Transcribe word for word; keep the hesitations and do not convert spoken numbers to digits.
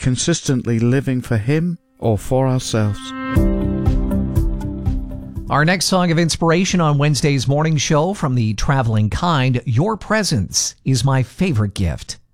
consistently living for Him or for ourselves? Our next song of inspiration on Wednesday's morning show from the Traveling Kind, Your Presence is My Favorite Gift.